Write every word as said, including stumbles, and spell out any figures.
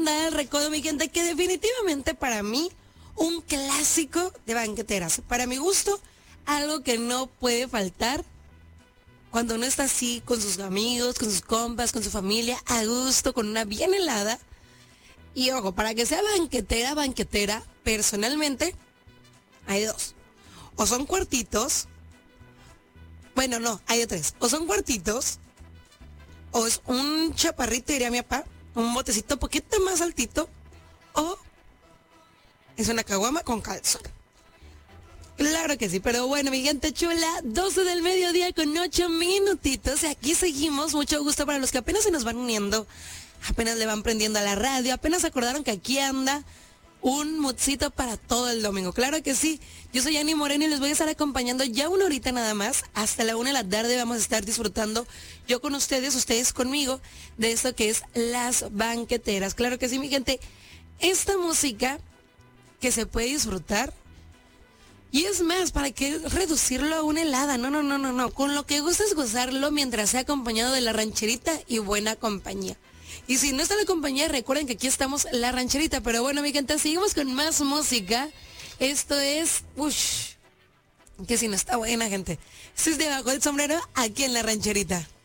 El recodo, mi gente, que definitivamente para mí un clásico de banqueteras. Para mi gusto, algo que no puede faltar cuando uno está así con sus amigos, con sus compas, con su familia, a gusto, con una bien helada. Y ojo, para que sea banquetera, banquetera, personalmente, hay dos. O son cuartitos, bueno, no, hay de tres. O son cuartitos, o es un chaparrito, diría mi papá, un botecito un poquito más altito, o es una caguama con calzón. Claro que sí, pero bueno, mi gente chula, doce del mediodía con ocho minutitos y aquí seguimos. Mucho gusto para los que apenas se nos van uniendo, apenas le van prendiendo a la radio, apenas acordaron que aquí anda un moodcito para todo el domingo. Claro que sí, yo soy Ani Moreno y les voy a estar acompañando ya una horita nada más. Hasta la una de la tarde vamos a estar disfrutando, yo con ustedes, ustedes conmigo, de esto que es Las Banqueteras. Claro que sí, mi gente, esta música que se puede disfrutar. Y es más, ¿para qué reducirlo a una helada? No, no, no, no, no. Con lo que gusta es gozarlo mientras sea acompañado de la rancherita y buena compañía. Y si no está la compañía, recuerden que aquí estamos la rancherita. Pero bueno, mi gente, seguimos con más música. Esto es... Ush, que si no está buena, gente. Esto es Debajo del Sombrero, aquí en la rancherita.